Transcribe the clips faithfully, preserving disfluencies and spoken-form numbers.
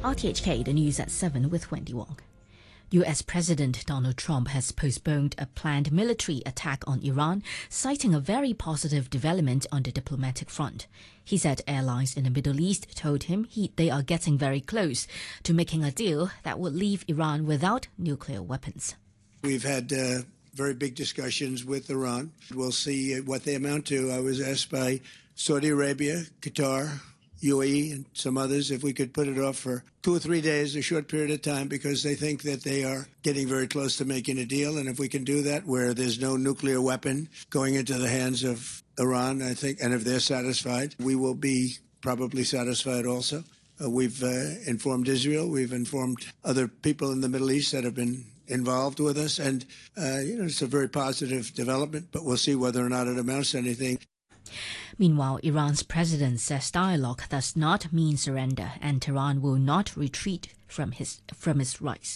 R T H K, the news at seven with Wendy Wong. U S President Donald Trump has postponed a planned military attack on Iran, citing a very positive development on the diplomatic front. He said airlines in the Middle East told him he, they are getting very close to making a deal that would leave Iran without nuclear weapons. We've had uh, very big discussions with Iran. We'll see what they amount to. I was asked by Saudi Arabia, Qatar, U A E and some others if we could put it off for two or three days, a short period of time, because they think that they are getting very close to making a deal. And if we can do that where there's no nuclear weapon going into the hands of Iran, I think, and if they're satisfied, we will be probably satisfied also. Uh, we've uh, informed Israel. We've informed other people in the Middle East that have been involved with us. And, uh, you know, it's a very positive development, but we'll see whether or not it amounts to anything. Meanwhile, Iran's president says dialogue does not mean surrender and Tehran will not retreat from his from its rights.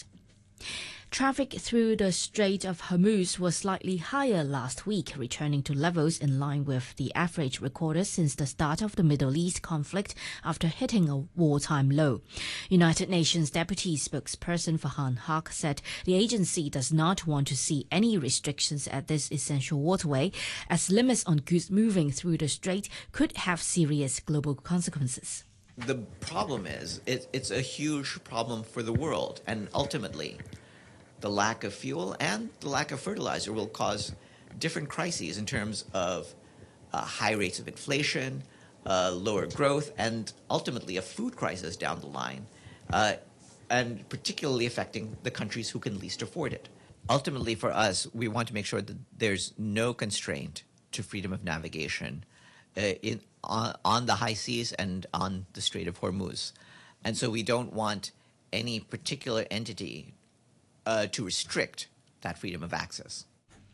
Traffic through the Strait of Hormuz was slightly higher last week, returning to levels in line with the average recorded since the start of the Middle East conflict after hitting a wartime low. United Nations Deputy Spokesperson Farhan Haq said the agency does not want to see any restrictions at this essential waterway, as limits on goods moving through the strait could have serious global consequences. The problem is, it, it's a huge problem for the world, and ultimately, the lack of fuel and the lack of fertilizer will cause different crises in terms of uh, high rates of inflation, uh, lower growth, and ultimately a food crisis down the line, uh, and particularly affecting the countries who can least afford it. Ultimately, for us, we want to make sure that there's no constraint to freedom of navigation uh, in, on, on the high seas and on the Strait of Hormuz. And so we don't want any particular entity Uh, to restrict that freedom of access.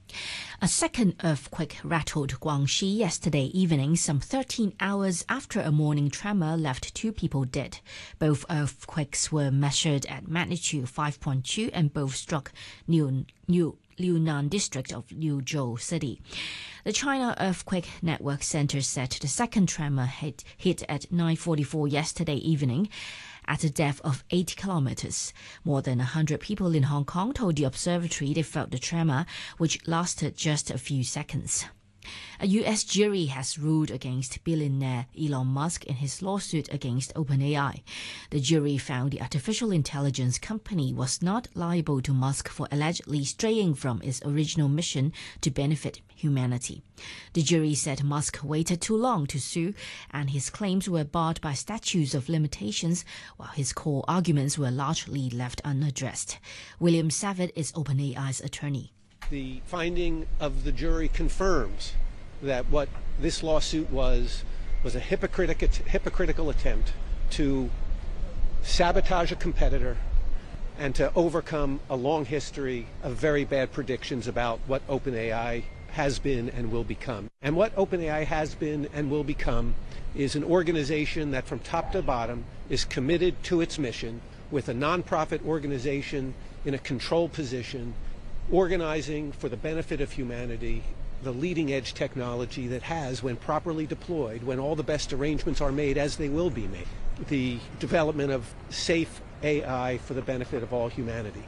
A second earthquake rattled Guangxi yesterday evening, some thirteen hours after a morning tremor left two people dead. Both earthquakes were measured at magnitude five point two and both struck New, New, Liunan district of Liuzhou City. The China Earthquake Network Center said the second tremor hit, hit at nine forty-four yesterday evening, at a depth of eight kilometers. More than one hundred people in Hong Kong told the observatory they felt the tremor, which lasted just a few seconds. A U S jury has ruled against billionaire Elon Musk in his lawsuit against OpenAI. The jury found the artificial intelligence company was not liable to Musk for allegedly straying from its original mission to benefit humanity. The jury said Musk waited too long to sue, and his claims were barred by statutes of limitations, while his core arguments were largely left unaddressed. William Savitt is OpenAI's attorney. The finding of the jury confirms that what this lawsuit was was a hypocritic, hypocritical attempt to sabotage a competitor and to overcome a long history of very bad predictions about what OpenAI has been and will become. And what OpenAI has been and will become is an organization that from top to bottom is committed to its mission, with a nonprofit organization in a control position, organizing for the benefit of humanity the leading edge technology that has, when properly deployed, when all the best arrangements are made, as they will be made, the development of safe A I for the benefit of all humanity.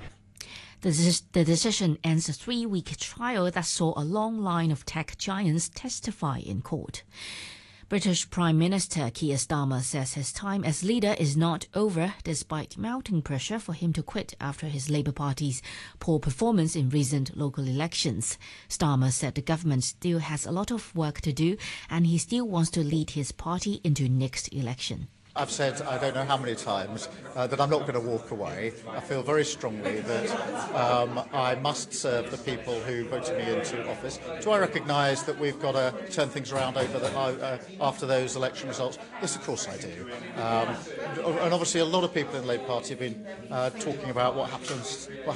The, the decision ends a three-week trial that saw a long line of tech giants testify in court. British Prime Minister Keir Starmer says his time as leader is not over, despite mounting pressure for him to quit after his Labour Party's poor performance in recent local elections. Starmer said the government still has a lot of work to do, and he still wants to lead his party into next election. I've said, I don't know how many times, uh, that I'm not going to walk away. I feel very strongly that um, I must serve the people who voted me into office. Do I recognise that we've got to turn things around over the, uh, after those election results? Yes, of course I do. Um, and obviously a lot of people in the Labour Party have been uh, talking about what happens, what